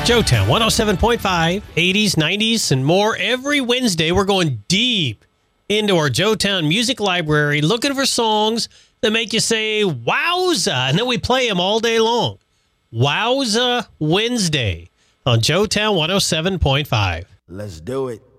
Joetown 107.5, 80s, 90s, and more. Every Wednesday, we're going deep into our Joetown music library, looking for songs that make you say, wowza, and then we play them all day long. Wowza Wednesday on Joetown 107.5. Let's do it.